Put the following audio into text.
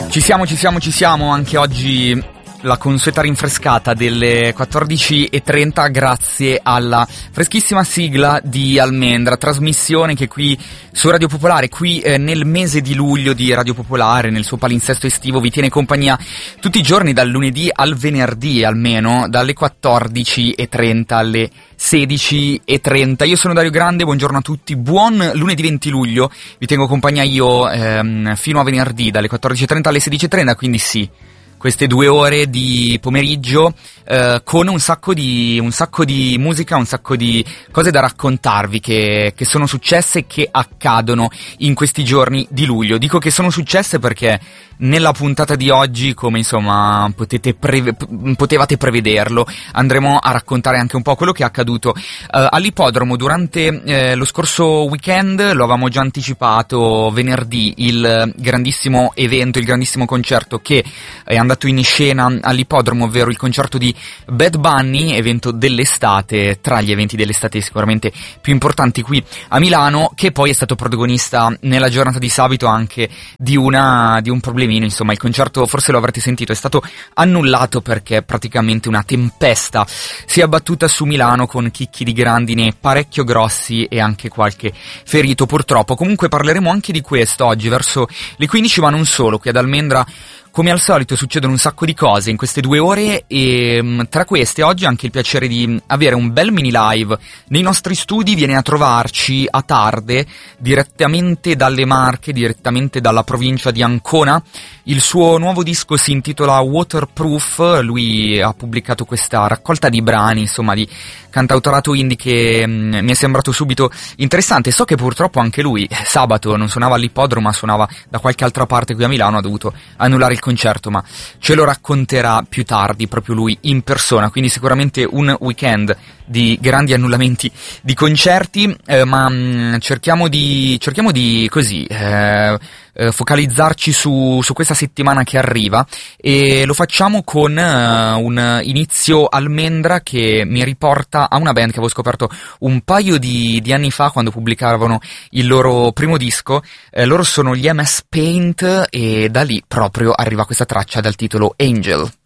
Ci siamo, anche oggi la consueta rinfrescata delle 14:30 grazie alla freschissima sigla di Almendra, trasmissione che qui su Radio Popolare, qui nel mese di luglio di Radio Popolare, nel suo palinsesto estivo, vi tiene compagnia tutti i giorni dal lunedì al venerdì almeno, dalle 14:30 alle 16:30. Io sono Dario Grande, buongiorno a tutti, buon lunedì 20 luglio, vi tengo compagnia io fino a venerdì dalle 14:30 alle 16:30, quindi sì, queste 2 ore di pomeriggio con un sacco di musica, un sacco di cose da raccontarvi che sono successe e che accadono in questi giorni di luglio. Dico che sono successe perché nella puntata di oggi, come insomma potevate prevederlo, andremo a raccontare anche un po' quello che è accaduto all'ippodromo durante lo scorso weekend. Lo avevamo già anticipato venerdì, il grandissimo evento, il grandissimo concerto che è andato in scena all'ippodromo, ovvero il concerto di Bad Bunny, evento dell'estate, tra gli eventi dell'estate sicuramente più importanti qui a Milano, che poi è stato protagonista nella giornata di sabato anche di un problemino. Insomma, il concerto, forse lo avrete sentito, è stato annullato perché praticamente una tempesta si è abbattuta su Milano con chicchi di grandine parecchio grossi e anche qualche ferito purtroppo. Comunque parleremo anche di questo oggi verso le 15, ma non solo. Qui ad Almendra, come al solito, succedono un sacco di cose in queste 2 ore e tra queste oggi anche il piacere di avere un bel mini live nei nostri studi. Viene a trovarci a Tarde, direttamente dalle Marche, direttamente dalla provincia di Ancona. Il suo nuovo disco si intitola Waterproof, lui ha pubblicato questa raccolta di brani, insomma, di cantautorato indie che mi è sembrato subito interessante. So che purtroppo anche lui sabato non suonava all'ippodromo, ma suonava da qualche altra parte qui a Milano, ha dovuto annullare il concerto, ma ce lo racconterà più tardi proprio lui in persona, quindi sicuramente un weekend di grandi annullamenti di concerti, ma cerchiamo di così focalizzarci su questa settimana che arriva, e lo facciamo con un inizio Almendra che mi riporta a una band che avevo scoperto un paio di anni fa quando pubblicavano il loro primo disco. Loro sono gli MS Paint e da lì proprio arriva questa traccia dal titolo Angel.